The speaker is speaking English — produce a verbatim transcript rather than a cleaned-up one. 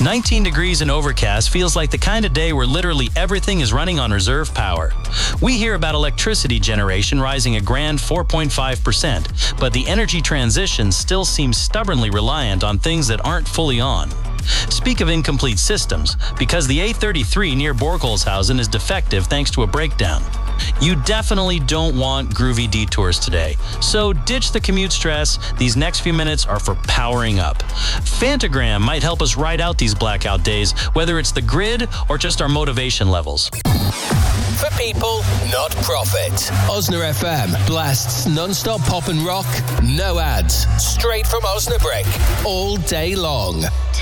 nineteen degrees and overcast feels like the kind of day where literally everything is running on reserve power. We hear about electricity generation rising a grand four point five percent, but the energy transition still seems stubbornly reliant on things that aren't fully on. Speak of incomplete systems, because the A thirty-three near Borgholzhausen is defective thanks to a breakdown. You definitely don't want groovy detours today, so ditch the commute stress. These next few minutes are for powering up. Fantagram might help us ride out these blackout days, whether it's the grid or just our motivation levels. For people, not profit. Osna F M blasts non-stop pop and rock, no ads, straight from Osnabrück, all day long.